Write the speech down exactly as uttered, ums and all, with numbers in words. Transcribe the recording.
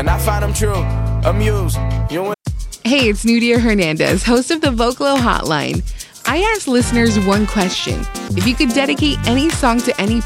and I find them true, amused. You Hey, it's Nudia Hernandez, host of the Vocalo Hotline. I asked listeners one question. If you could dedicate any song to any